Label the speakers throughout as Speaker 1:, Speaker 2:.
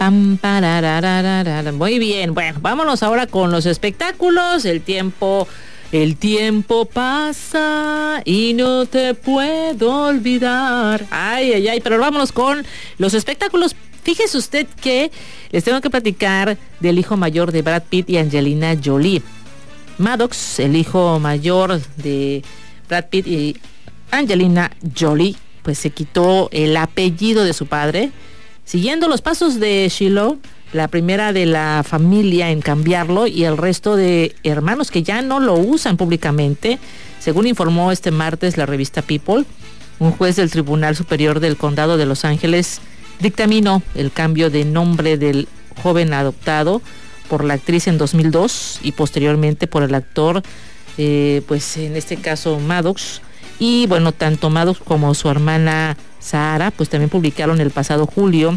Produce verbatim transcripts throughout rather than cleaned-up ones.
Speaker 1: Pam, pararararara. Muy bien, bueno, vámonos ahora con los espectáculos. El tiempo, el tiempo pasa y no te puedo olvidar. Ay, ay, ay, pero vámonos con los espectáculos. Fíjese usted que les tengo que platicar del hijo mayor de Brad Pitt y Angelina Jolie. Maddox, el hijo mayor de Brad Pitt y Angelina Jolie, pues se quitó el apellido de su padre, siguiendo los pasos de Shiloh, la primera de la familia en cambiarlo, y el resto de hermanos que ya no lo usan públicamente. Según informó este martes la revista People, un juez del Tribunal Superior del Condado de Los Ángeles dictaminó el cambio de nombre del joven adoptado por la actriz en dos mil dos y posteriormente por el actor, eh, pues en este caso Maddox. Y bueno, tanto Maddox como su hermana Sahara, pues también publicaron el pasado julio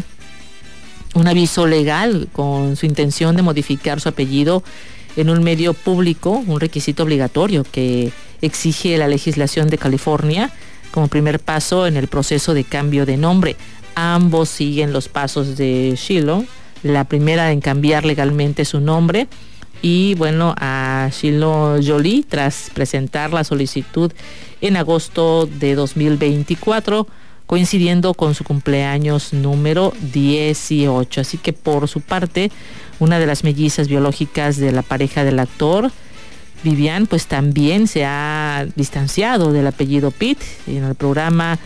Speaker 1: un aviso legal con su intención de modificar su apellido en un medio público, un requisito obligatorio que exige la legislación de California como primer paso en el proceso de cambio de nombre. Ambos siguen los pasos de Shiloh, la primera en cambiar legalmente su nombre, y bueno, a Shiloh Jolie, tras presentar la solicitud en agosto de dos mil veinticuatro, coincidiendo con su cumpleaños número dieciocho. Así que por su parte, una de las mellizas biológicas de la pareja del actor, Vivian, pues también se ha distanciado del apellido Pitt. En el programa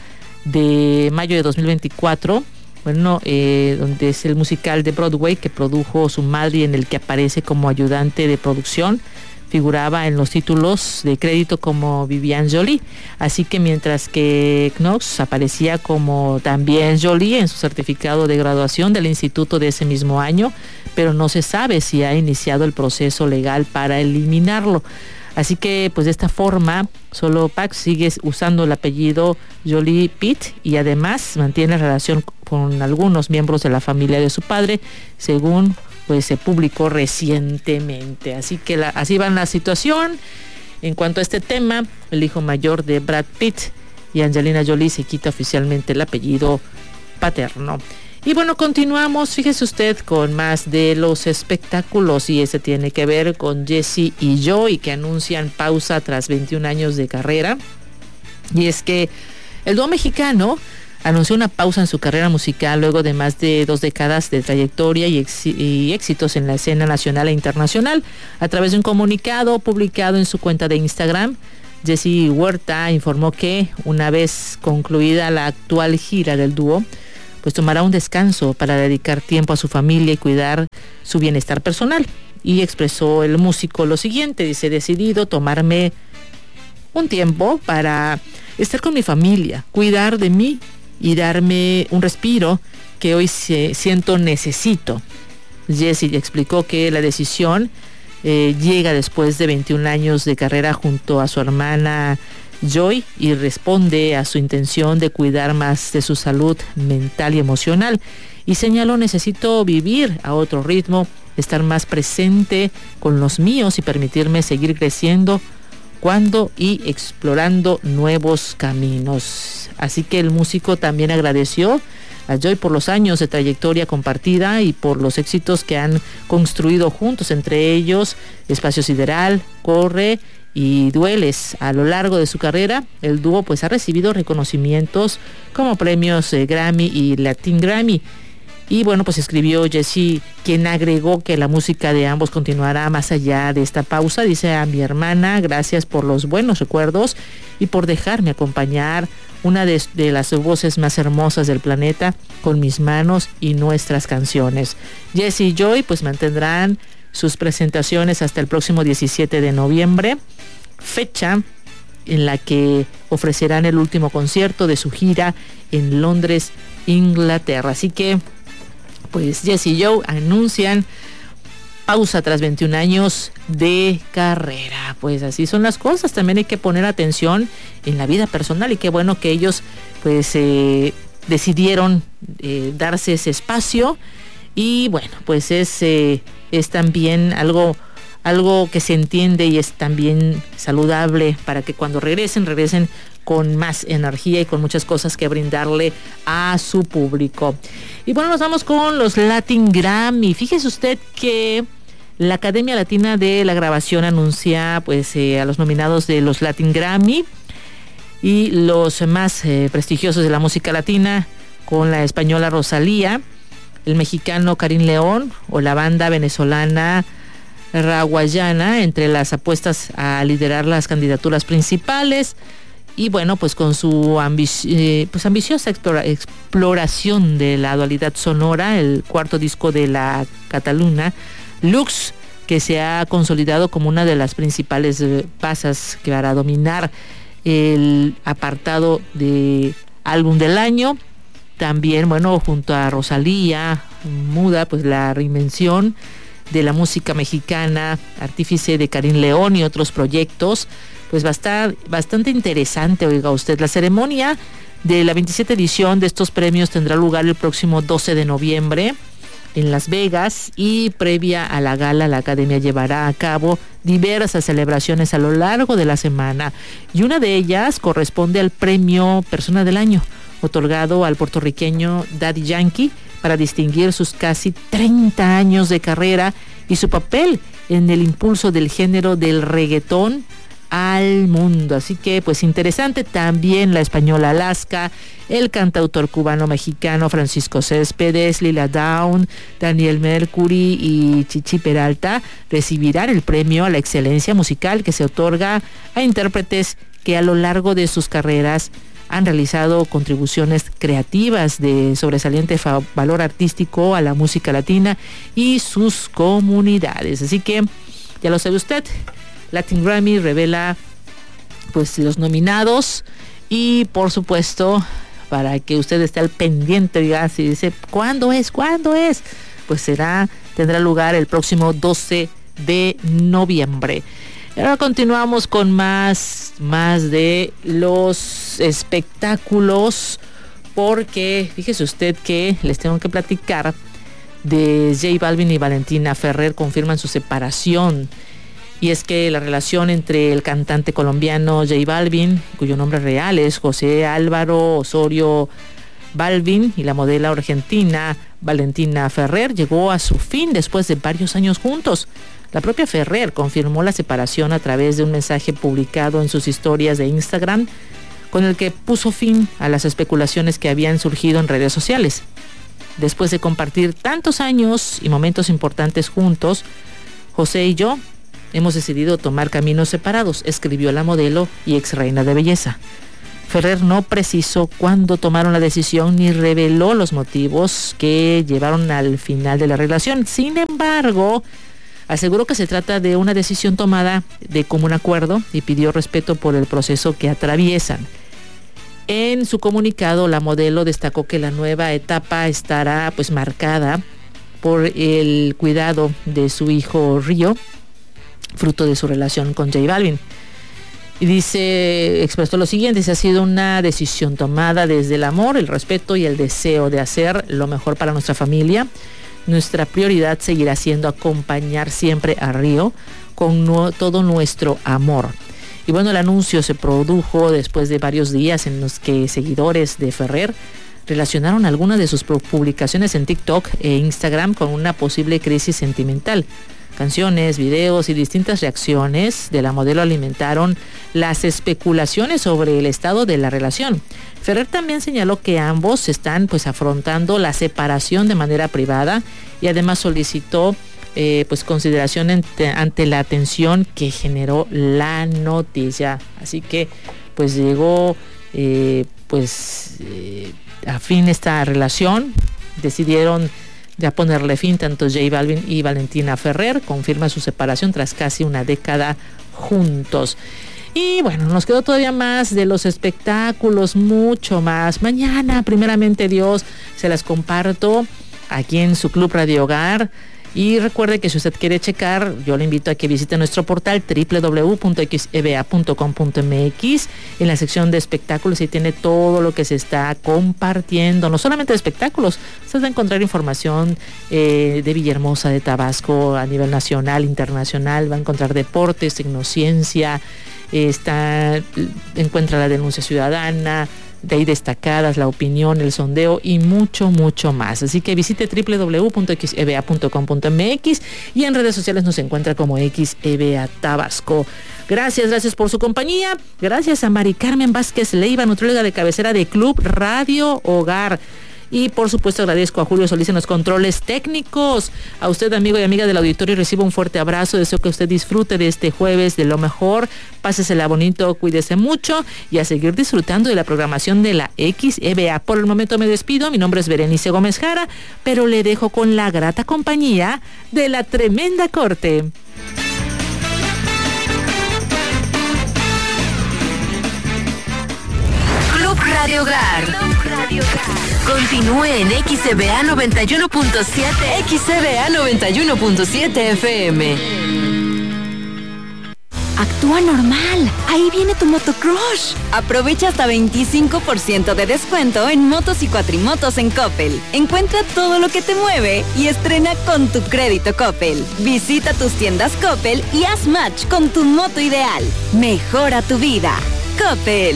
Speaker 1: de mayo de dos mil veinticuatro, bueno, eh, donde es el musical de Broadway que produjo su madre, en el que aparece como ayudante de producción, figuraba en los títulos de crédito como Vivian Jolie. Así que mientras que Knox aparecía como también Jolie en su certificado de graduación del instituto de ese mismo año, pero no se sabe si ha iniciado el proceso legal para eliminarlo. Así que pues de esta forma solo Pax sigue usando el apellido Jolie Pitt y además mantiene relación con algunos miembros de la familia de su padre, según pues se publicó recientemente. Así que la, así va la situación. En cuanto a este tema, el hijo mayor de Brad Pitt y Angelina Jolie se quita oficialmente el apellido paterno. Y bueno, continuamos, fíjese usted, con más de los espectáculos, y ese tiene que ver con Jessie y Joy, que anuncian pausa tras veintiún años de carrera. Y es que el dúo mexicano anunció una pausa en su carrera musical luego de más de dos décadas de trayectoria y, ex- y éxitos en la escena nacional e internacional. A través de un comunicado publicado en su cuenta de Instagram, Jessie Huerta informó que una vez concluida la actual gira del dúo, pues tomará un descanso para dedicar tiempo a su familia y cuidar su bienestar personal. Y expresó el músico lo siguiente, dice: he decidido tomarme un tiempo para estar con mi familia, cuidar de mí y darme un respiro que hoy se, siento necesito. Jessie explicó que la decisión eh, llega después de veintiún años de carrera junto a su hermana Joy y responde a su intención de cuidar más de su salud mental y emocional. Y señaló: necesito vivir a otro ritmo, estar más presente con los míos y permitirme seguir creciendo cuando y explorando nuevos caminos. Así que el músico también agradeció a Joy por los años de trayectoria compartida y por los éxitos que han construido juntos, entre ellos Espacio Sideral, Corre y Dueles. A lo largo de su carrera, el dúo pues ha recibido reconocimientos como premios eh, Grammy y Latin Grammy. Y bueno, pues escribió Jessie, quien agregó que la música de ambos continuará más allá de esta pausa. Dice: a mi hermana, gracias por los buenos recuerdos y por dejarme acompañar una de, de las voces más hermosas del planeta con mis manos y nuestras canciones. Jessie y Joy pues mantendrán sus presentaciones hasta el próximo diecisiete de noviembre, fecha en la que ofrecerán el último concierto de su gira en Londres, Inglaterra. Así que pues Jessie y Joy anuncian pausa tras veintiún años de carrera. Pues así son las cosas. También hay que poner atención en la vida personal, y qué bueno que ellos pues eh, decidieron eh, darse ese espacio. Y bueno, pues es, eh, es también algo algo que se entiende y es también saludable para que cuando regresen, regresen con más energía y con muchas cosas que brindarle a su público. Y bueno, nos vamos con los Latin Grammy. Fíjese usted que la Academia Latina de la Grabación anuncia pues eh, a los nominados de los Latin Grammy y los más eh, prestigiosos de la música latina, con la española Rosalía, el mexicano Karim León o la banda venezolana Rawayana entre las apuestas a liderar las candidaturas principales. Y bueno, pues con su ambici- eh, pues ambiciosa explora- exploración de la dualidad sonora, el cuarto disco de la Cataluna, Lux, que se ha consolidado como una de las principales eh, pasas que para dominar el apartado de álbum del año. También, bueno, junto a Rosalía, Muda, pues la reinvención de la música mexicana, artífice de Karim León y otros proyectos, pues va a estar bastante interesante, oiga usted. La ceremonia de la veintisiete edición de estos premios tendrá lugar el próximo doce de noviembre en Las Vegas, y previa a la gala la Academia llevará a cabo diversas celebraciones a lo largo de la semana, y una de ellas corresponde al premio Persona del Año, otorgado al puertorriqueño Daddy Yankee para distinguir sus casi treinta años de carrera y su papel en el impulso del género del reggaetón al mundo. Así que pues interesante. También la española Alaska, el cantautor cubano-mexicano Francisco Céspedes, Lila Downs, Daniel Mercury y Chichi Peralta recibirán el premio a la excelencia musical que se otorga a intérpretes que a lo largo de sus carreras han realizado contribuciones creativas de sobresaliente fa- valor artístico a la música latina y sus comunidades. Así que ya lo sabe usted, Latin Grammy revela pues los nominados, y por supuesto para que usted esté al pendiente, diga, si dice ¿cuándo es? ¿Cuándo es? Pues será, tendrá lugar el próximo doce de noviembre. Y ahora continuamos con más, más de los espectáculos, porque fíjese usted que les tengo que platicar de J Balvin y Valentina Ferrer. Confirman su separación. Y es que la relación entre el cantante colombiano J Balvin, cuyo nombre real es José Álvaro Osorio Balvin, y la modelo argentina Valentina Ferrer, llegó a su fin después de varios años juntos. La propia Ferrer confirmó la separación a través de un mensaje publicado en sus historias de Instagram, con el que puso fin a las especulaciones que habían surgido en redes sociales. Después de compartir tantos años y momentos importantes juntos, José y yo hemos decidido tomar caminos separados, escribió la modelo y ex reina de belleza. Ferrer no precisó cuándo tomaron la decisión ni reveló los motivos que llevaron al final de la relación. Sin embargo, aseguró que se trata de una decisión tomada de común acuerdo y pidió respeto por el proceso que atraviesan. En su comunicado, la modelo destacó que la nueva etapa estará pues marcada por el cuidado de su hijo Río, fruto de su relación con J Balvin. Y dice, expresó lo siguiente: se ha sido una decisión tomada desde el amor, el respeto y el deseo de hacer lo mejor para nuestra familia. Nuestra prioridad seguirá siendo acompañar siempre a Río con no, todo nuestro amor. Y bueno, el anuncio se produjo después de varios días en los que seguidores de Ferrer relacionaron algunas de sus publicaciones en TikTok e Instagram con una posible crisis sentimental. Canciones, videos y distintas reacciones de la modelo alimentaron las especulaciones sobre el estado de la relación. Ferrer también señaló que ambos están pues afrontando la separación de manera privada, y además solicitó eh, pues consideración ante, ante la atención que generó la noticia. Así que pues llegó eh, pues eh, a fin esta relación. Decidieron ya ponerle fin tanto J Balvin y Valentina Ferrer. Confirma su separación tras casi una década juntos. Y bueno, nos quedó todavía más de los espectáculos, mucho más. Mañana, primeramente Dios, se las comparto aquí en su Club Radio Hogar. Y recuerde que si usted quiere checar, yo le invito a que visite nuestro portal doble u doble u doble u punto x e b a punto com punto m x. En la sección de espectáculos y tiene todo lo que se está compartiendo, no solamente de espectáculos, usted va a encontrar información eh, de Villahermosa, de Tabasco, a nivel nacional, internacional, va a encontrar deportes, tecnociencia, eh, está, encuentra la denuncia ciudadana, de ahí destacadas, la opinión, el sondeo y mucho, mucho más. Así que visite doble u doble u doble u punto x e b a punto com punto m x y en redes sociales nos encuentra como X E B A Tabasco. Gracias, gracias por su compañía. Gracias a Mari Carmen Vázquez Leiva, nutrióloga de cabecera de Club Radio Hogar. Y por supuesto agradezco a Julio Solís en los controles técnicos. A usted, amigo y amiga del auditorio, recibo un fuerte abrazo. Deseo que usted disfrute de este jueves de lo mejor. Pásesela bonito, cuídese mucho y a seguir disfrutando de la programación de la X E B A. Por el momento me despido. Mi nombre es Berenice Gómez Jara, pero le dejo con la grata compañía de la tremenda corte.
Speaker 2: Club Radio Hogar. Club Radio Hogar. Continúe en X E B A noventa y uno punto siete. X E B A noventa y uno punto siete F M.
Speaker 3: Actúa normal. Ahí viene tu motocrush. Aprovecha hasta veinticinco por ciento de descuento en motos y cuatrimotos en Coppel. Encuentra todo lo que te mueve y estrena con tu crédito Coppel. Visita tus tiendas Coppel y haz match con tu moto ideal. Mejora tu vida. Coppel.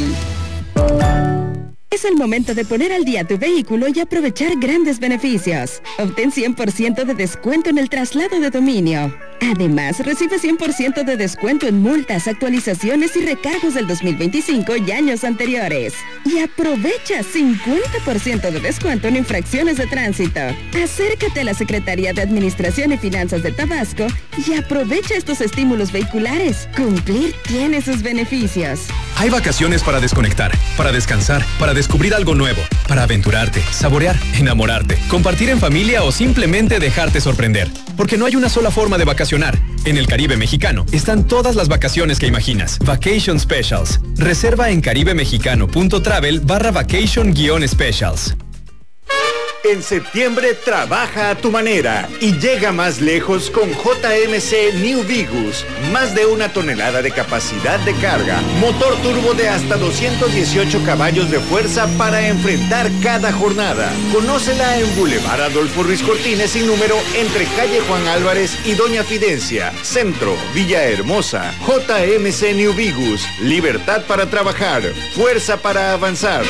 Speaker 4: Es el momento de poner al día tu vehículo y aprovechar grandes beneficios. Obtén cien por ciento de descuento en el traslado de dominio. Además, recibe cien por ciento de descuento en multas, actualizaciones y recargos del dos mil veinticinco y años anteriores. Y aprovecha cincuenta por ciento de descuento en infracciones de tránsito. Acércate a la Secretaría de Administración y Finanzas de Tabasco y aprovecha estos estímulos vehiculares. Cumplir tiene sus beneficios.
Speaker 5: Hay vacaciones para desconectar, para descansar, para descubrir algo nuevo, para aventurarte, saborear, enamorarte, compartir en familia o simplemente dejarte sorprender. Porque no hay una sola forma de vacacionar. En el Caribe mexicano están todas las vacaciones que imaginas. Vacation Specials. Reserva en caribemexicano punto travel barra vacation guión specials.
Speaker 6: En septiembre trabaja a tu manera y llega más lejos con J M C New Vigus. Más de una tonelada de capacidad de carga. Motor turbo de hasta doscientos dieciocho caballos de fuerza para enfrentar cada jornada. Conócela en Boulevard Adolfo Ruiz Cortines sin número entre calle Juan Álvarez y Doña Fidencia. Centro, Villahermosa. J M C New Vigus. Libertad para trabajar. Fuerza para avanzar.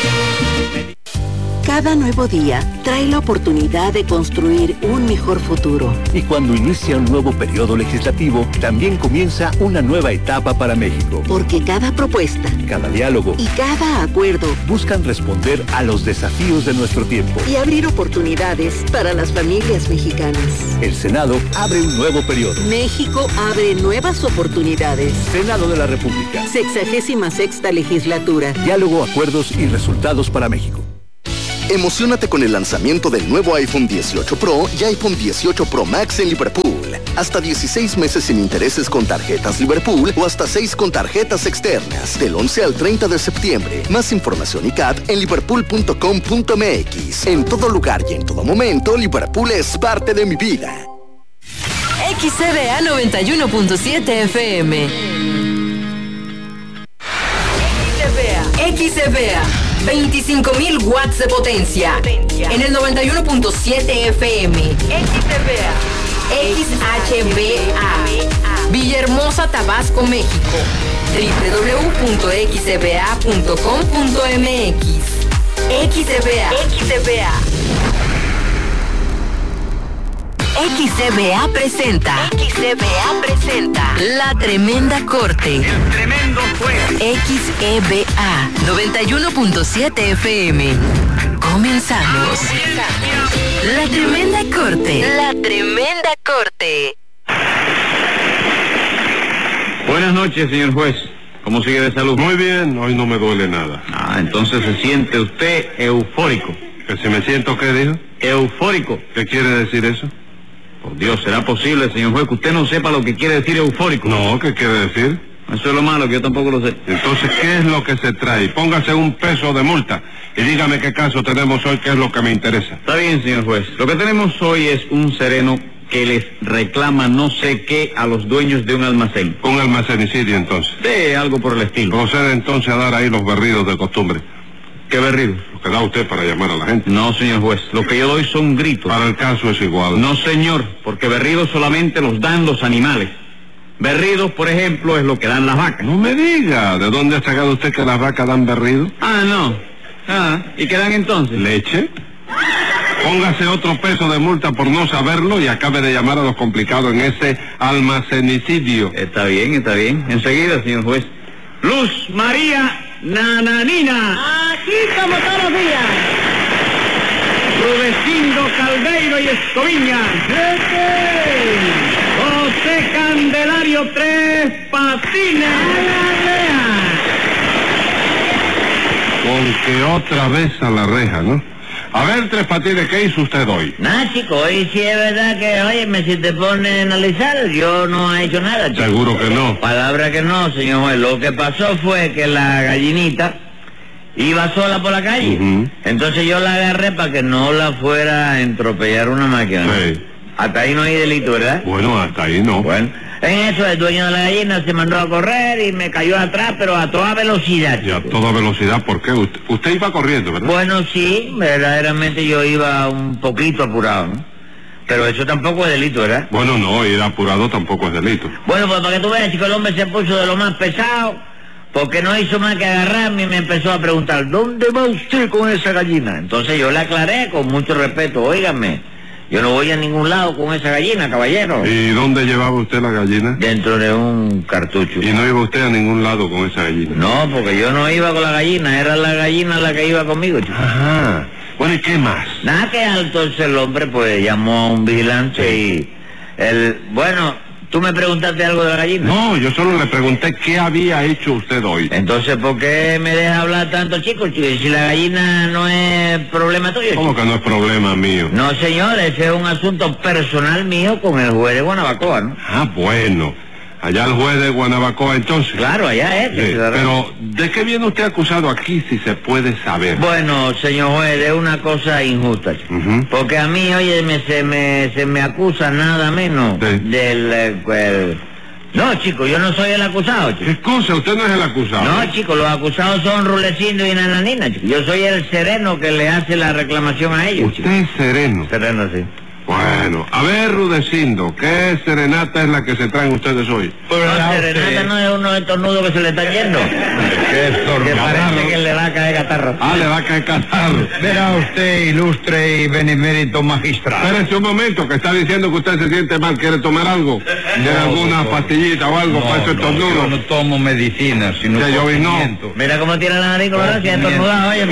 Speaker 7: Cada nuevo día trae la oportunidad de construir un mejor futuro.
Speaker 8: Y cuando inicia un nuevo periodo legislativo, también comienza una nueva etapa para México.
Speaker 7: Porque cada propuesta,
Speaker 8: cada diálogo
Speaker 7: y cada acuerdo
Speaker 8: buscan responder a los desafíos de nuestro tiempo
Speaker 7: y abrir oportunidades para las familias mexicanas.
Speaker 8: El Senado abre un nuevo periodo.
Speaker 7: México abre nuevas oportunidades.
Speaker 8: Senado de la República.
Speaker 7: Sexagésima sexta legislatura.
Speaker 8: Diálogo, acuerdos y resultados para México.
Speaker 9: Emociónate con el lanzamiento del nuevo iPhone dieciocho Pro y iPhone dieciocho Pro Max en Liverpool. Hasta dieciséis meses sin intereses con tarjetas Liverpool o hasta seis con tarjetas externas. Del once al treinta de septiembre. Más información y C A T en liverpool punto com punto m x. En todo lugar y en todo momento, Liverpool es parte de mi vida.
Speaker 2: X E B A noventa y uno punto siete F M. X E B A veinticinco mil watts de potencia en el noventa y uno punto siete F M. X E B A X H B A Villahermosa, Tabasco, México. doble u doble u doble u punto x e b a punto com punto m x. X E B A X E B A X E B A presenta X E B A presenta La Tremenda Corte.
Speaker 10: El tremendo juez.
Speaker 2: X E B A noventa y uno punto siete F M. Comenzamos. La Tremenda Corte. La Tremenda Corte.
Speaker 10: Buenas noches, señor juez. ¿Cómo sigue de salud?
Speaker 11: Muy bien, hoy no me duele nada.
Speaker 10: Ah, entonces se siente usted eufórico.
Speaker 11: ¿Que si me siento qué dijo?
Speaker 10: Eufórico.
Speaker 11: ¿Qué quiere decir eso?
Speaker 10: Por Dios, ¿será posible, señor juez, que usted no sepa lo que quiere decir eufórico?
Speaker 11: No, ¿qué quiere decir?
Speaker 10: Eso es lo malo, que yo tampoco lo sé.
Speaker 11: Entonces, ¿qué es lo que se trae? Póngase un peso de multa y dígame qué caso tenemos hoy, qué es lo que me interesa.
Speaker 10: Está bien, señor juez. Lo que tenemos hoy es un sereno que les reclama no sé qué a los dueños de un almacén.
Speaker 11: Un almacenicidio, entonces.
Speaker 10: Sí, algo por el estilo.
Speaker 11: Procede entonces a dar ahí los berridos de costumbre.
Speaker 10: ¿Qué berridos?
Speaker 11: Lo que da usted para llamar a la gente.
Speaker 10: No, señor juez, lo que yo doy son gritos.
Speaker 11: Para el caso es igual.
Speaker 10: No, señor, porque berridos solamente los dan los animales. Berridos, por ejemplo, es lo que dan las vacas.
Speaker 11: No me diga, ¿de dónde ha sacado usted que las vacas dan berridos?
Speaker 10: Ah, no. Ah, ¿y qué dan entonces?
Speaker 11: ¿Leche? Póngase otro peso de multa por no saberlo y acabe de llamar a los complicados en ese almacenicidio.
Speaker 10: Está bien, está bien. Enseguida, señor juez. Luz María Nananina.
Speaker 12: Aquí como todos los días.
Speaker 10: Rudecindo Caldeiro y Escoviña. José Candelario Tres Patines.
Speaker 11: Con que otra vez a la reja, ¿no? A ver, Tres Patines, ¿qué hizo usted hoy?
Speaker 12: Nada, chico, hoy sí es verdad que, óyeme, si te pones a analizar, yo no he hecho nada, chico.
Speaker 11: Seguro que no.
Speaker 12: Palabra que no, señor juez. Lo que pasó fue que la gallinita iba sola por la calle.
Speaker 11: Uh-huh.
Speaker 12: Entonces yo la agarré para que no la fuera a entropellar una máquina.
Speaker 11: Sí.
Speaker 12: Hasta ahí no hay delito, ¿verdad?
Speaker 11: Bueno, hasta ahí no.
Speaker 12: Bueno, en eso el dueño de la gallina se mandó a correr y me cayó atrás, pero a toda velocidad.
Speaker 11: Y a toda velocidad, ¿por qué? Usted, usted iba corriendo, ¿verdad?
Speaker 12: Bueno, sí, verdaderamente yo iba un poquito apurado, ¿no? Pero eso tampoco es delito, ¿verdad?
Speaker 11: Bueno, no, ir apurado tampoco es delito.
Speaker 12: Bueno, pues para que tú veas, chico, el hombre se puso de lo más pesado, porque no hizo más que agarrarme y me empezó a preguntar, ¿dónde va usted con esa gallina? Entonces yo le aclaré con mucho respeto, óigame, yo no voy a ningún lado con esa gallina, caballero.
Speaker 11: ¿Y dónde llevaba usted la gallina?
Speaker 12: Dentro de un cartucho.
Speaker 11: ¿Y no iba usted a ningún lado con esa gallina?
Speaker 12: No, porque yo no iba con la gallina, era la gallina la que iba conmigo, chico.
Speaker 11: Ajá. Bueno, ¿y qué más?
Speaker 12: Nada, que entonces el hombre pues llamó a un vigilante sí. y el... Bueno, ¿tú me preguntaste algo de la gallina?
Speaker 11: No, yo solo le pregunté qué había hecho usted hoy.
Speaker 12: Entonces, ¿por qué me deja hablar tanto, chico? Si la gallina no es problema tuyo, chico.
Speaker 11: ¿Cómo que no es problema mío?
Speaker 12: No, señor, ese es un asunto personal mío con el juez de Guanabacoa, ¿no?
Speaker 11: Ah, bueno. Allá el juez de Guanabacoa, entonces.
Speaker 12: Claro, allá es.
Speaker 11: Sí, pero, ¿de qué viene usted acusado aquí, si se puede saber?
Speaker 12: Bueno, señor juez, es una cosa injusta, chico.
Speaker 11: Uh-huh.
Speaker 12: Porque a mí, oye, me, se, me, se me acusa nada menos
Speaker 11: sí.
Speaker 12: del... Eh, el... No, chico, yo no soy el acusado, chico.
Speaker 11: ¿Qué cosa? ¿Usted no es el acusado?
Speaker 12: No, chico, los acusados son Rulecindo y Nananina, chico. Yo soy el sereno que le hace la reclamación a ellos,
Speaker 11: ¿Usted chico. es sereno?
Speaker 12: Sereno, sí.
Speaker 11: Bueno, a ver, Rudecindo, ¿qué serenata es la que se traen ustedes hoy?
Speaker 12: Pero no, serenata usted... no es uno de estos nudos que se le están yendo.
Speaker 11: ¿Qué estornudo?
Speaker 12: Que parece que le va a caer catarro.
Speaker 11: Ah, le va a caer catarro.
Speaker 13: Verá usted, ilustre y benemérito magistrado.
Speaker 11: Espérese un momento, que está diciendo que usted se siente mal, ¿quiere tomar algo? ¿Quiere no, alguna doctor. pastillita o algo
Speaker 13: no,
Speaker 11: para ese estornudo?
Speaker 13: No, yo no tomo medicina, sino
Speaker 11: ya yo vi, no.
Speaker 12: Mira cómo tiene la nariz colorada, si es estornudado, óyeme.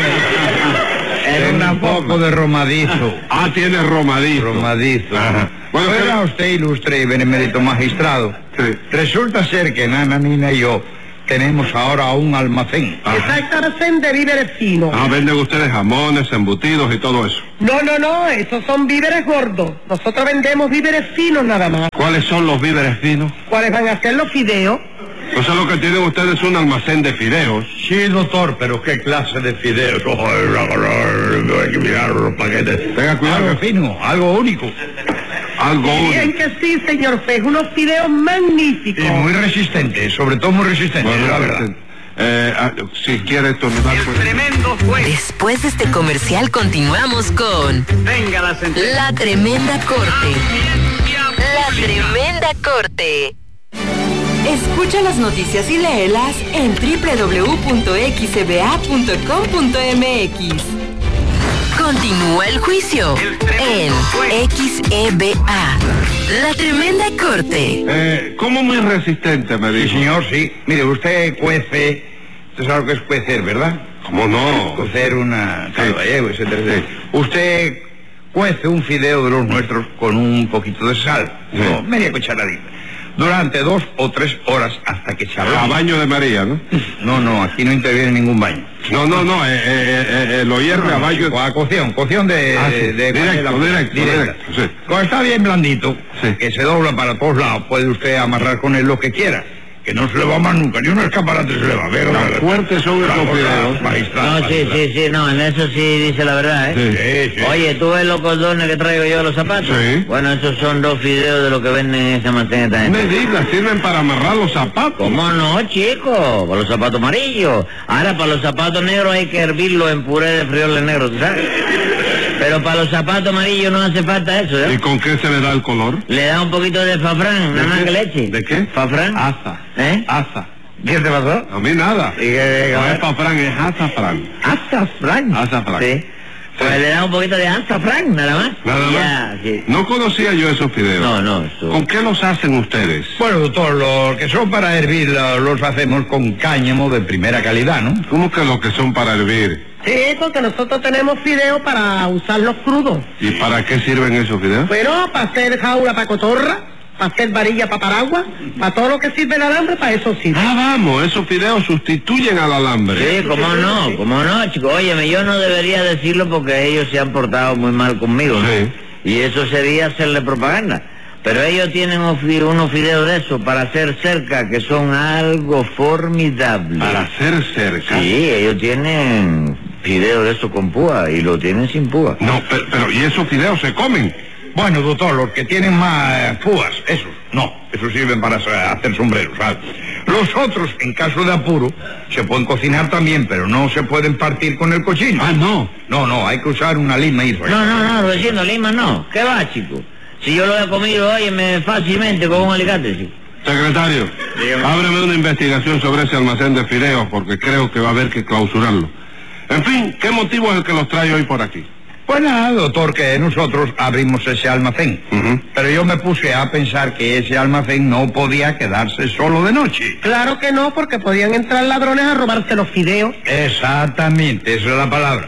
Speaker 13: Es un poco de romadizo.
Speaker 11: Ah, tiene romadizo.
Speaker 13: Romadizo.
Speaker 11: Ajá.
Speaker 13: Bueno, verá usted, ilustre y benemérito magistrado.
Speaker 11: Sí.
Speaker 13: Resulta ser que Nana, Nina y yo tenemos ahora un almacén.
Speaker 14: Exacto, almacén de víveres finos.
Speaker 11: Ah, venden ustedes jamones, embutidos y todo eso.
Speaker 14: No, no, no, esos son víveres gordos. Nosotros vendemos víveres finos nada más.
Speaker 11: ¿Cuáles son los víveres finos?
Speaker 14: ¿Cuáles van a ser los fideos?
Speaker 11: O sea, lo que tienen ustedes es un almacén de fideos.
Speaker 13: Sí, doctor, pero ¿qué clase de fideos? Hay que mirar los paquetes.
Speaker 11: Tenga cuidado.
Speaker 13: Algo fino, algo único.
Speaker 11: Algo único.
Speaker 14: Bien que sí, señor Fej, unos fideos magníficos.
Speaker 13: Y muy resistentes, sobre todo muy resistentes,
Speaker 11: bueno,
Speaker 13: la verdad.
Speaker 11: Eh, ah, si quiere estornudar...
Speaker 2: Pues... Tremendo juez. Después de este comercial continuamos con...
Speaker 10: Venga la sentencia.
Speaker 2: La Tremenda Corte. La Tremenda Corte. Escucha las noticias y léelas en doble u doble u doble u punto x e b a punto com punto m x. Continúa el juicio en X E B A. La Tremenda Corte.
Speaker 11: Eh, ¿Cómo muy resistente, me dijo?
Speaker 13: Sí, señor, sí. Mire, usted cuece... Usted sabe lo que es cuecer, ¿verdad?
Speaker 11: ¿Cómo no?
Speaker 13: Cocer una...
Speaker 11: Sí.
Speaker 13: Gallego, etcétera, etcétera. Usted cuece un fideo de los nuestros con un poquito de sal.
Speaker 11: Sí.
Speaker 13: No, media cucharadita. Durante dos o tres horas hasta que se abra.
Speaker 11: A baño de María, ¿no?
Speaker 13: No, no, aquí no interviene ningún baño.
Speaker 11: No, no, no, eh, eh, eh, lo hierve
Speaker 13: no,
Speaker 11: a baño...
Speaker 13: O a cocción, cocción de...
Speaker 11: Ah, sí.
Speaker 13: de, de
Speaker 11: directo,
Speaker 13: de,
Speaker 11: directo,
Speaker 13: directa.
Speaker 11: directo, sí.
Speaker 13: Cuando está bien blandito,
Speaker 11: sí.
Speaker 13: que se dobla para todos lados, puede usted amarrar con él lo que quiera. que no se le va más nunca, ni un escaparate se le va. Ver,
Speaker 11: Tan fuertes son estos fideos.
Speaker 12: No, sí, sí, sí, no, en eso sí dice la verdad, ¿eh?
Speaker 13: Sí, sí.
Speaker 12: Oye, ¿tú ves los cordones que traigo yo a los zapatos?
Speaker 11: Sí.
Speaker 12: Bueno, esos son dos fideos de lo que venden en esa almacén esta gente.
Speaker 11: Me digas, sirven para amarrar los zapatos.
Speaker 12: ¿Cómo no, chico? Para los zapatos amarillos. Ahora, para los zapatos negros hay que hervirlos en puré de frijoles negros, ¿tú sabes? Pero para los zapatos amarillos no hace falta eso, ¿eh?
Speaker 11: ¿Y con qué se le da el color?
Speaker 12: Le da un poquito de fafrán, nada más que leche.
Speaker 11: ¿De qué?
Speaker 12: ¿Fafrán?
Speaker 11: Asa.
Speaker 12: ¿Eh?
Speaker 11: Asa.
Speaker 12: ¿Qué te pasó?
Speaker 11: A mí nada.
Speaker 12: ¿Y qué,
Speaker 11: No es azafrán, es azafrán.
Speaker 12: ¿Azafrán?
Speaker 11: Azafrán.
Speaker 12: Sí. Pues le da un poquito de azafrán, nada más.
Speaker 11: Nada más.
Speaker 12: Ya, sí.
Speaker 11: No conocía yo esos fideos.
Speaker 12: No, no, eso...
Speaker 11: ¿Con qué los hacen ustedes?
Speaker 13: Bueno, doctor, los que son para hervir los, los hacemos con cáñamo de primera calidad, ¿no?
Speaker 11: ¿Cómo que los que son para hervir?
Speaker 14: Sí, porque nosotros tenemos fideos para usarlos crudos.
Speaker 11: ¿Y para qué sirven esos fideos?
Speaker 14: Bueno, para hacer jaula para cotorra, para hacer varilla para paraguas, para todo lo que sirve el alambre, para eso sirve.
Speaker 11: Ah, vamos, esos fideos sustituyen al alambre.
Speaker 12: Sí, cómo no, cómo no, chico. Óyeme, yo no debería decirlo porque ellos se han portado muy mal conmigo, ¿no?
Speaker 11: Sí.
Speaker 12: Y eso sería hacerle propaganda. Pero ellos tienen unos fideos de eso para hacer cerca que son algo formidable.
Speaker 11: Para hacer cerca.
Speaker 12: Sí, ellos tienen fideos de eso con púa y lo tienen sin púa.
Speaker 11: No, pero, pero ¿y esos fideos se comen?
Speaker 13: Bueno, doctor, los que tienen más eh, púas, esos, no, esos sirven para hacer sombreros, ¿sabes? Los otros, en caso de apuro, se pueden cocinar también, pero no se pueden partir con el cochino.
Speaker 11: Ah, no.
Speaker 13: No, no, hay que usar una lima y...
Speaker 12: No, no, no, Rudecindo, lima no. ¿Qué va, chico? Si yo lo he comido, óyeme, fácilmente con un alicate, chico.
Speaker 11: Secretario,
Speaker 12: Dígame.
Speaker 11: ábreme una investigación sobre ese almacén de fideos porque creo que va a haber que clausurarlo. En fin, ¿qué motivo es el que los trae hoy por aquí?
Speaker 13: Pues nada, doctor, que nosotros abrimos ese almacén.
Speaker 11: Uh-huh.
Speaker 13: Pero yo me puse a pensar que ese almacén no podía quedarse solo de noche.
Speaker 14: Claro que no, porque podían entrar ladrones a robarse los fideos.
Speaker 13: Exactamente, esa es la palabra.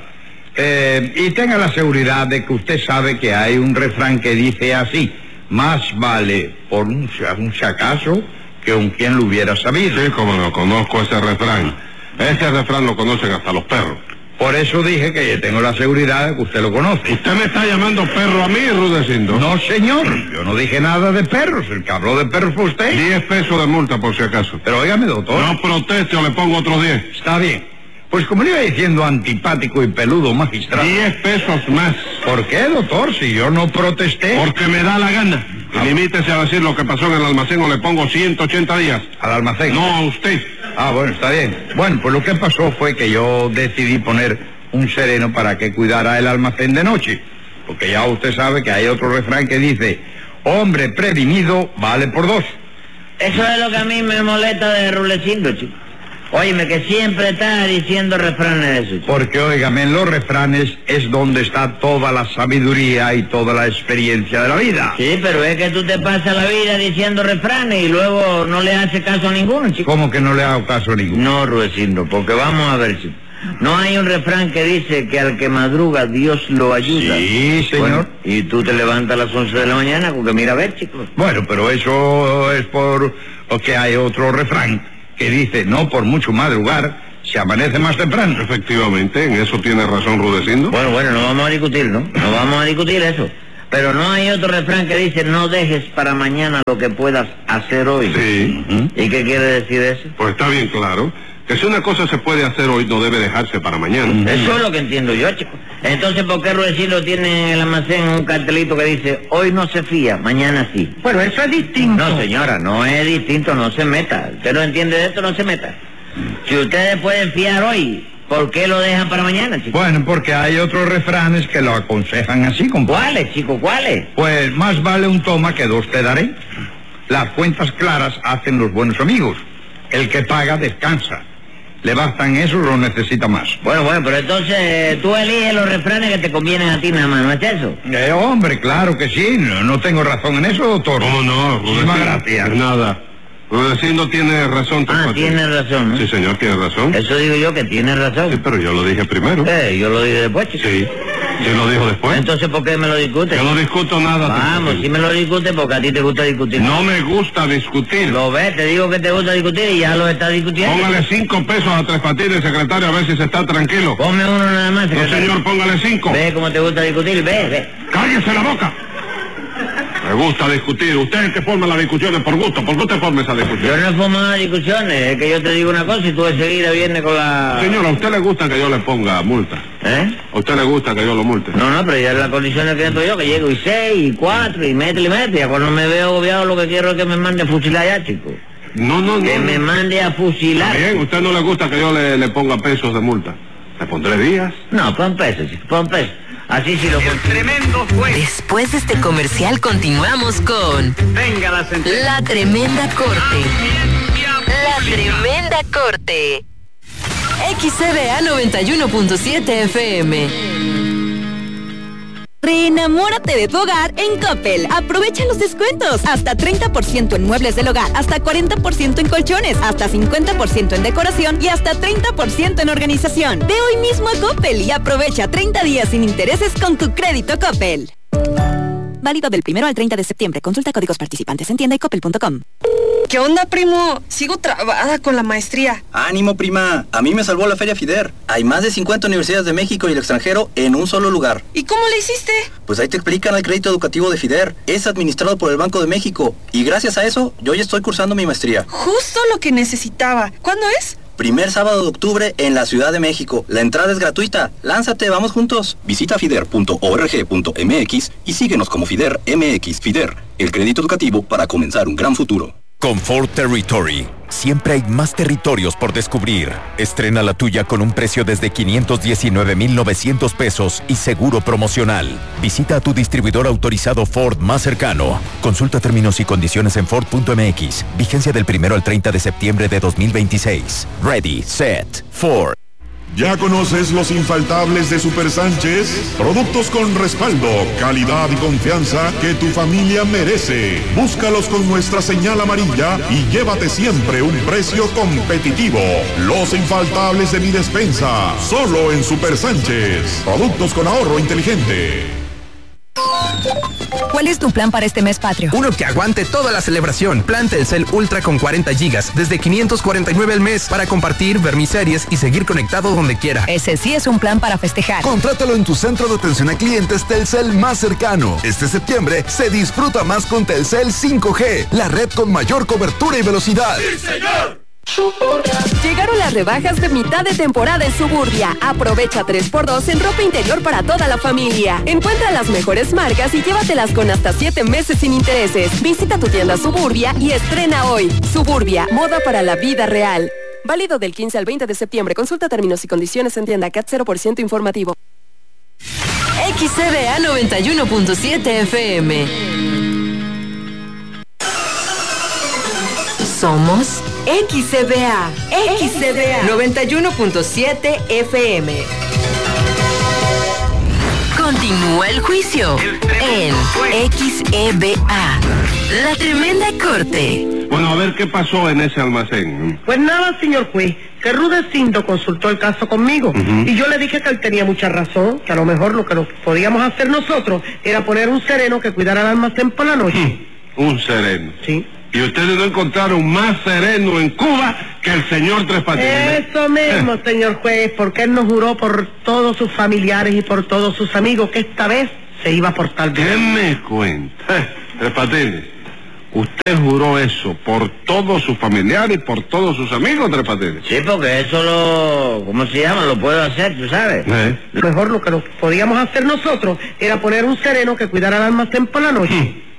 Speaker 13: Eh, y tenga la seguridad de que usted sabe que hay un refrán que dice así: más vale por un, un acaso que un quien lo hubiera sabido.
Speaker 11: Sí, como no conozco ese refrán. Ese refrán lo conocen hasta los perros.
Speaker 13: Por eso dije que yo tengo la seguridad de que usted lo conoce.
Speaker 11: ¿Usted me está llamando perro a mí, Rudecindo?
Speaker 13: No, señor, yo no dije nada de perros. El que habló de perros fue usted.
Speaker 11: Diez pesos de multa, por si acaso.
Speaker 13: Pero óigame, doctor.
Speaker 11: No proteste o le pongo otros diez.
Speaker 13: Está bien. Pues como le iba diciendo, antipático y peludo magistrado.
Speaker 11: Diez pesos más.
Speaker 13: ¿Por qué, doctor? Si yo no protesté.
Speaker 11: Porque me da la gana.
Speaker 13: Ah.
Speaker 11: Limítese a decir lo que pasó en el almacén o le pongo ciento ochenta días.
Speaker 13: ¿Al almacén?
Speaker 11: No, a usted.
Speaker 13: Ah, bueno, está bien. Bueno, pues lo que pasó fue que yo decidí poner un sereno para que cuidara el almacén de noche. Porque ya usted sabe que hay otro refrán que dice: hombre prevenido vale por dos.
Speaker 12: Eso es lo que a mí me molesta de Rudecindo, chico. Óyeme, que siempre está diciendo refranes de eso, chico.
Speaker 13: Porque, óigame, en los refranes es donde está toda la sabiduría y toda la experiencia de la vida.
Speaker 12: Sí, pero es que tú te pasas la vida diciendo refranes y luego no le haces caso a ninguno, chico.
Speaker 13: ¿Cómo que no le hago caso a ninguno?
Speaker 12: No, Rudecindo, porque vamos a ver, chico. No hay un refrán que dice que al que madruga Dios lo ayuda.
Speaker 13: Sí, señor.
Speaker 12: Bueno, y tú te levantas a las once de la mañana, porque mira a ver, chicos.
Speaker 13: Bueno, pero eso es por lo que hay otro refrán que dice: no por mucho madrugar se amanece más temprano.
Speaker 11: Efectivamente, en eso tiene razón Rudecindo.
Speaker 12: Bueno, bueno, no vamos a discutir, ¿no? No vamos a discutir eso. Pero no hay otro refrán que dice: no dejes para mañana lo que puedas hacer hoy.
Speaker 11: Sí.
Speaker 12: ¿Y qué quiere decir eso?
Speaker 11: Pues está bien claro. Que si una cosa se puede hacer hoy, no debe dejarse para mañana.
Speaker 12: Eso es lo que entiendo yo, chico. Entonces, ¿por qué Rudecindo tiene en el almacén un cartelito que dice: hoy no se fía, mañana sí?
Speaker 14: Bueno, eso es distinto.
Speaker 12: No, señora, no es distinto, no se meta. Usted no entiende de esto, no se meta. Si ustedes pueden fiar hoy, ¿por qué lo dejan para mañana, chico?
Speaker 13: Bueno, porque hay otros refranes que lo aconsejan así, compadre.
Speaker 12: ¿Cuáles, chico, cuáles?
Speaker 13: Pues más vale un toma que dos te daré. Las cuentas claras hacen los buenos amigos. El que paga descansa. Le bastan eso, lo necesita más.
Speaker 12: Bueno, bueno, pero entonces tú eliges los refranes que te convienen a ti nada más, ¿no es eso?
Speaker 13: Eh, hombre, claro que sí. No, no tengo razón en eso, doctor.
Speaker 11: ¿Cómo no?
Speaker 13: Muchísimas gracias.
Speaker 11: Nada. Rudecindo tiene razón.
Speaker 12: Ah,
Speaker 11: Patricio.
Speaker 12: tiene razón, ¿no?
Speaker 11: Sí, señor, tiene razón.
Speaker 12: Eso digo yo, que tiene razón.
Speaker 11: Sí, pero yo lo dije primero.
Speaker 12: Eh, yo lo dije después, chico.
Speaker 11: Sí. ¿Quién lo dijo después?
Speaker 12: Entonces, ¿por qué me lo discutes?
Speaker 11: Yo no discuto nada.
Speaker 12: Vamos, si me lo discutes porque a ti te gusta discutir.
Speaker 11: No me gusta discutir.
Speaker 12: Lo ves, te digo que te gusta discutir y ya lo estás discutiendo.
Speaker 11: Póngale cinco pesos a Tres Patines, secretario, a ver si se está tranquilo.
Speaker 12: Ponme uno nada más,
Speaker 11: No,
Speaker 12: secretario.
Speaker 11: señor, póngale cinco.
Speaker 12: Ve cómo te gusta discutir, ve, ve.
Speaker 11: ¡Cállese la boca! Le gusta discutir. Usted es el que forma las discusiones por gusto. ¿Por qué usted forma esa discusión?
Speaker 12: Yo no formo las discusiones, es que yo te digo una cosa y tú enseguida vienes con la...
Speaker 11: Señora, ¿a usted le gusta que yo le ponga multa?
Speaker 12: ¿Eh?
Speaker 11: ¿A usted le gusta que yo lo multe?
Speaker 12: No, no, pero ya es la condición que entro yo, que llego y seis, y cuatro, y mete y mete. Ya cuando me veo agobiado lo que quiero es que me mande a fusilar ya, chico.
Speaker 11: No, no, no.
Speaker 12: Que me mande a fusilar.
Speaker 11: Bien, ¿usted no le gusta que yo le, le ponga pesos de multa? ¿Le pondré días?
Speaker 12: No, pon pesos, chico, pon pesos. Así sí lo
Speaker 2: El tremendo juez. Después de este comercial continuamos con
Speaker 10: Venga la sentencia.
Speaker 2: La Tremenda Corte. La Tremenda Corte. X C B A noventa y uno punto siete F M.
Speaker 3: Reenamórate de tu hogar en Coppel. Aprovecha los descuentos. Hasta treinta por ciento en muebles del hogar, hasta cuarenta por ciento en colchones, hasta cincuenta por ciento en decoración y hasta treinta por ciento en organización. Ve hoy mismo a Coppel y aprovecha treinta días sin intereses con tu crédito Coppel. Válido del primero al treinta de septiembre. Consulta códigos participantes en tienda y coppel punto com.
Speaker 15: ¿Qué onda, primo? Sigo trabada con la maestría.
Speaker 16: Ánimo, prima. A mí me salvó la Feria FIDER. Hay más de cincuenta universidades de México y el extranjero en un solo lugar.
Speaker 15: ¿Y cómo le hiciste?
Speaker 16: Pues ahí te explican el crédito educativo de FIDER. Es administrado por el Banco de México. Y gracias a eso, yo ya estoy cursando mi maestría.
Speaker 15: Justo lo que necesitaba. ¿Cuándo es?
Speaker 16: Primer sábado de octubre en la Ciudad de México. La entrada es gratuita. Lánzate, vamos juntos. Visita fider punto org punto m x y síguenos como FIDER M X. FIDER, el crédito educativo para comenzar un gran futuro.
Speaker 17: Con Ford Territory, siempre hay más territorios por descubrir. Estrena la tuya con un precio desde quinientos diecinueve mil novecientos pesos y seguro promocional. Visita a tu distribuidor autorizado Ford más cercano. Consulta términos y condiciones en Ford punto m x. Vigencia del primero al treinta de septiembre de dos mil veintiséis. Ready, set, Ford.
Speaker 18: ¿Ya conoces los infaltables de Super Sánchez? Productos con respaldo, calidad y confianza que tu familia merece. Búscalos con nuestra señal amarilla y llévate siempre un precio competitivo. Los infaltables de mi despensa, solo en Super Sánchez. Productos con ahorro inteligente.
Speaker 19: ¿Cuál es tu plan para este mes patrio?
Speaker 20: Uno que aguante toda la celebración. Plan Telcel Ultra con cuarenta gigas, desde quinientos cuarenta y nueve al mes, para compartir, ver mis series y seguir conectado donde quiera.
Speaker 19: Ese sí es un plan para festejar.
Speaker 21: Contrátalo en tu centro de atención a clientes Telcel más cercano. Este septiembre se disfruta más con Telcel cinco G, la red con mayor cobertura y velocidad.
Speaker 22: ¡Sí, señor! Llegaron las rebajas de mitad de temporada en Suburbia. Aprovecha tres por dos en ropa interior para toda la familia. Encuentra las mejores marcas y llévatelas con hasta siete meses sin intereses. Visita tu tienda Suburbia y estrena hoy. Suburbia, moda para la vida real. Válido del quince al veinte de septiembre. Consulta términos y condiciones en tienda. C A T cero por ciento informativo.
Speaker 2: X C B A noventa y uno punto siete F M. Somos X C B A, X C B A noventa y uno punto siete F M. Continúa el juicio en X E B A, La Tremenda Corte.
Speaker 11: Bueno, a ver qué pasó en ese almacén.
Speaker 14: Pues nada, señor juez, que Rudecindo consultó el caso conmigo. Uh-huh. Y yo le dije que él tenía mucha razón, que a lo mejor lo que nos podíamos hacer nosotros era poner un sereno que cuidara el almacén por la noche.
Speaker 11: Uh-huh. Un sereno.
Speaker 14: Sí.
Speaker 11: Y ustedes no encontraron más sereno en Cuba que el señor Tres Patines.
Speaker 14: Eso mismo, señor juez, porque él nos juró por todos sus familiares y por todos sus amigos que esta vez se iba a portar bien.
Speaker 11: ¿Qué me cuenta? Tres Patines, usted juró eso por todos sus familiares y por todos sus amigos, Tres Patines.
Speaker 12: Sí, porque eso lo... ¿cómo se llama? Lo puedo hacer, tú sabes.
Speaker 11: ¿Eh?
Speaker 14: Mejor lo que nos podíamos hacer nosotros era poner un sereno que cuidara el almacén por la noche.